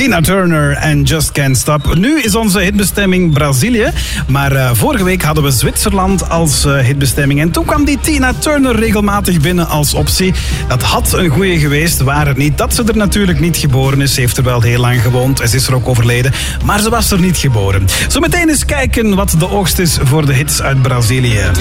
Tina Turner en Just Can't Stop. Nu is onze hitbestemming Brazilië. Maar vorige week hadden we Zwitserland als hitbestemming. En toen kwam die Tina Turner regelmatig binnen als optie. Dat had een goeie geweest, waar het niet dat ze er natuurlijk niet geboren is. Ze heeft er wel heel lang gewoond en ze is er ook overleden. Maar ze was er niet geboren. Zometeen eens kijken wat de oogst is voor de hits uit Brazilië.